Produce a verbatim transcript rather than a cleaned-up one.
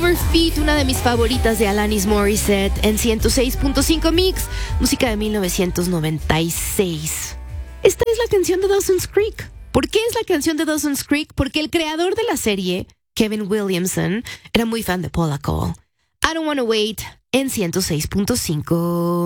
Over Feet, una de mis favoritas de Alanis Morissette, en ciento seis punto cinco Mix, música de mil novecientos noventa y seis. Esta es la canción de Dawson's Creek. ¿Por qué es la canción de Dawson's Creek? Porque el creador de la serie, Kevin Williamson, era muy fan de Paula Cole. I Don't Wanna Wait, en ciento seis punto cinco.